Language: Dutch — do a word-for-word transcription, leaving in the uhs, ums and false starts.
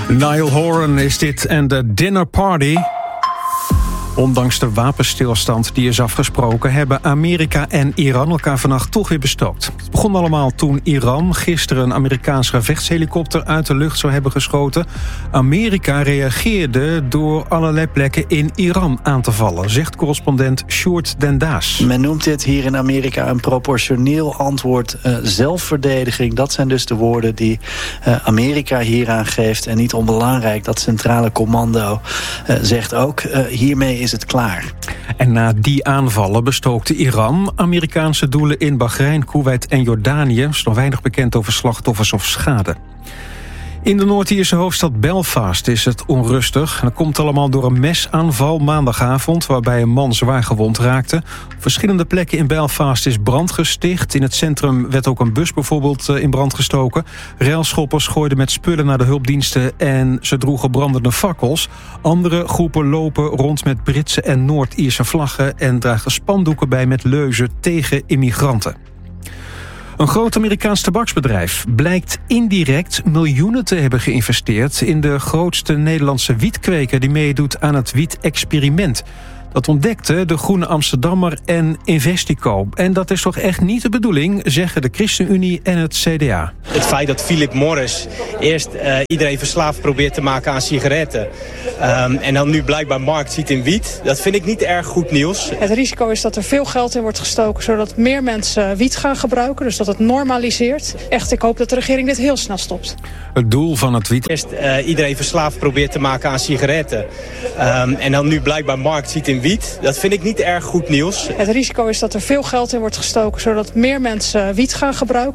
Niall Horan is dit en de Dinner Party. Ondanks de wapenstilstand die is afgesproken, hebben Amerika en Iran elkaar vannacht toch weer bestookt. Het begon allemaal toen Iran gisteren een Amerikaans gevechtshelikopter uit de lucht zou hebben geschoten. Amerika reageerde door allerlei plekken in Iran aan te vallen, zegt correspondent Sjoerd den Daas. Men noemt dit hier in Amerika een proportioneel antwoord, uh, zelfverdediging. Dat zijn dus de woorden die uh, Amerika hieraan geeft. En niet onbelangrijk, dat centrale commando uh, zegt ook, uh, hiermee is is het klaar. En na die aanvallen bestookte Iran Amerikaanse doelen in Bahrein, Koeweit en Jordanië. Er is nog weinig bekend over slachtoffers of schade. In de Noord-Ierse hoofdstad Belfast is het onrustig. Dat komt allemaal door een mesaanval maandagavond, waarbij een man zwaar gewond raakte. Op verschillende plekken in Belfast is brand gesticht. In het centrum werd ook een bus bijvoorbeeld in brand gestoken. Railschoppers gooiden met spullen naar de hulpdiensten en ze droegen brandende fakkels. Andere groepen lopen rond met Britse en Noord-Ierse vlaggen en dragen spandoeken bij met leuzen tegen immigranten. Een groot Amerikaans tabaksbedrijf blijkt indirect miljoenen te hebben geïnvesteerd in de grootste Nederlandse wietkweker die meedoet aan het wiet-experiment. Dat ontdekte de Groene Amsterdammer en Investico. En dat is toch echt niet de bedoeling, zeggen de ChristenUnie en het C D A. Het feit dat Philip Morris eerst uh, iedereen verslaafd probeert te maken aan sigaretten. Um, en dan nu blijkbaar markt ziet in wiet. Dat vind ik niet erg goed nieuws. Het risico is dat er veel geld in wordt gestoken, zodat meer mensen wiet gaan gebruiken. Dus dat het normaliseert. Echt, ik hoop dat de regering dit heel snel stopt. Het doel van het wiet... Eerst uh, iedereen verslaafd probeert te maken aan sigaretten. Um, en dan nu blijkbaar markt ziet in wiet. Dat vind ik niet erg goed nieuws. Het risico is dat er veel geld in wordt gestoken, zodat meer mensen wiet gaan gebruiken.